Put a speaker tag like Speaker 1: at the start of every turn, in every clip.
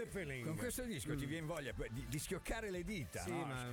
Speaker 1: the feeling.
Speaker 2: Con questo disco ti viene voglia di schioccare le dita.
Speaker 1: Sì,
Speaker 2: no?
Speaker 1: ma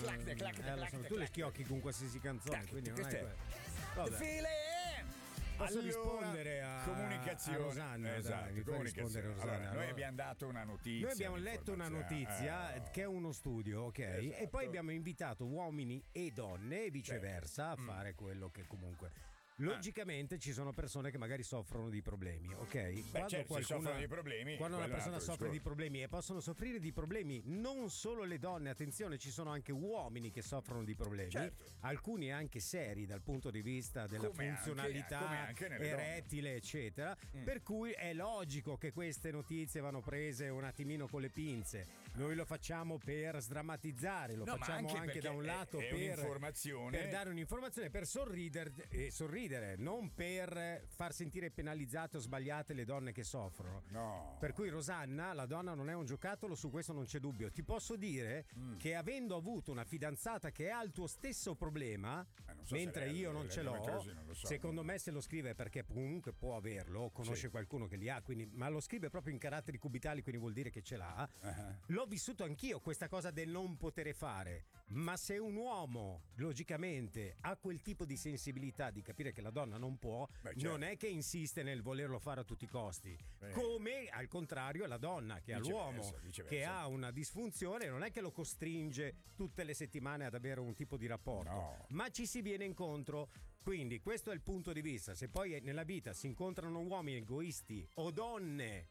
Speaker 1: tu le schiocchi con qualsiasi canzone, quindi non è
Speaker 2: The feeling.
Speaker 1: Posso
Speaker 2: Allora,
Speaker 1: rispondere a
Speaker 2: comunicazione.
Speaker 1: a Rosanna?
Speaker 2: Esatto,
Speaker 1: Mi puoi rispondere a Rosanna?
Speaker 2: Allora, noi abbiamo dato una notizia.
Speaker 1: Noi abbiamo letto una notizia che è uno studio, ok?
Speaker 2: Esatto.
Speaker 1: E poi abbiamo invitato uomini e donne e viceversa a fare quello che comunque. Logicamente ci sono persone che magari soffrono di problemi, ok?
Speaker 2: Quando soffrono di problemi.
Speaker 1: Quando una persona soffre di
Speaker 2: discorso.
Speaker 1: problemi, e possono soffrire di problemi non solo le donne, attenzione, ci sono anche uomini che soffrono di problemi, alcuni anche seri dal punto di vista della
Speaker 2: Come
Speaker 1: funzionalità
Speaker 2: anche nelle
Speaker 1: erettile, eccetera. Per cui è logico che queste notizie vanno prese un attimino con le pinze. Noi lo facciamo per sdrammatizzare, lo facciamo anche da un lato
Speaker 2: è
Speaker 1: per
Speaker 2: un'informazione,
Speaker 1: per dare un'informazione, per sorridere, non per far sentire penalizzate o sbagliate le donne che soffrono.
Speaker 2: No.
Speaker 1: Per cui Rosanna, la donna non è un giocattolo, su questo non c'è dubbio. Ti posso dire che avendo avuto una fidanzata che ha il tuo stesso problema, mentre io non ce l'ho, secondo me se lo scrive perché comunque può averlo, o conosce qualcuno che li ha, quindi, ma lo scrive proprio in caratteri cubitali, quindi vuol dire che ce l'ha. L'ho vissuto anch'io questa cosa del non poter fare, ma se un uomo logicamente ha quel tipo di sensibilità di capire che la donna non può, non è che insiste nel volerlo fare a tutti i costi, come al contrario la donna che ha l'uomo che ha una disfunzione non è che lo costringe tutte le settimane ad avere un tipo di rapporto, ma ci si viene incontro. Quindi questo è il punto di vista. Se poi nella vita si incontrano uomini egoisti o donne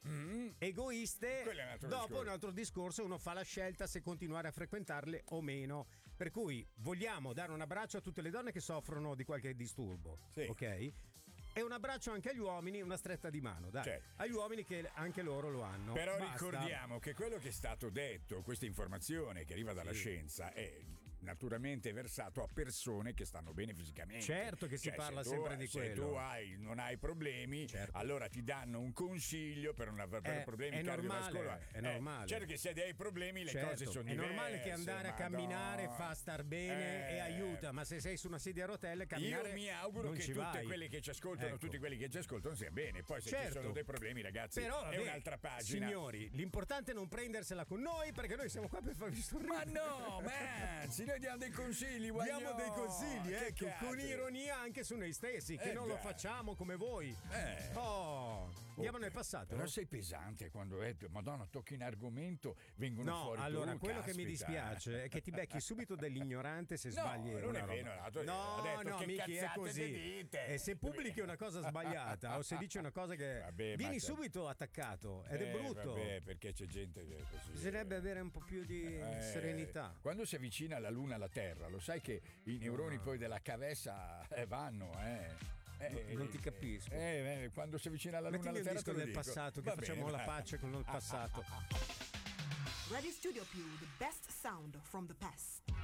Speaker 1: egoiste, dopo un altro discorso, uno fa la scelta se continuare a frequentarle o meno. Per cui vogliamo dare un abbraccio a tutte le donne che soffrono di qualche disturbo, ok? E un abbraccio anche agli uomini, una stretta di mano, dai, agli uomini che anche loro lo hanno.
Speaker 2: Però ricordiamo che quello che è stato detto, questa informazione che arriva dalla scienza, è naturalmente versato a persone che stanno bene fisicamente.
Speaker 1: Certo che si parla sempre di quello.
Speaker 2: Se tu non hai problemi, allora ti danno un consiglio per problemi cardiovascolari.
Speaker 1: È normale.
Speaker 2: Certo che se hai problemi le cose sono diverse.
Speaker 1: È normale che andare a camminare fa star bene e aiuta, ma se sei su una sedia a rotelle camminare.
Speaker 2: Io mi auguro che tutte quelle che ci ascoltano, tutti quelli che ci ascoltano sia bene. Poi se ci sono dei problemi, ragazzi,
Speaker 1: però,
Speaker 2: è un'altra pagina.
Speaker 1: Signori, l'importante è non prendersela con noi, perché noi siamo qua per farvi sorridere.
Speaker 2: Ma no, man, noi diamo dei consigli,
Speaker 1: diamo dei consigli, con ironia anche su noi stessi, che non lo facciamo come voi. Andiamo nel passato.
Speaker 2: Però sei pesante quando Madonna, tocchi in argomento, vengono fuori.
Speaker 1: No, allora, quello che mi dispiace è che ti becchi subito dell'ignorante se sbagli
Speaker 2: non
Speaker 1: una
Speaker 2: è
Speaker 1: roba.
Speaker 2: vero,
Speaker 1: No, Miki, è così. E se pubblichi una cosa sbagliata o se dici una cosa che vieni subito attaccato ed è brutto.
Speaker 2: Perché c'è gente che così.
Speaker 1: Bisognerebbe avere un po' più di serenità.
Speaker 2: Quando si avvicina la luna alla Terra, lo sai che i neuroni poi della cavessa vanno,
Speaker 1: non ti capisco.
Speaker 2: Quando si avvicina alla luna alla Terra,
Speaker 1: disco del passato, che facciamo la pace con il passato.
Speaker 3: Radio Studio Più, the best sound from the past.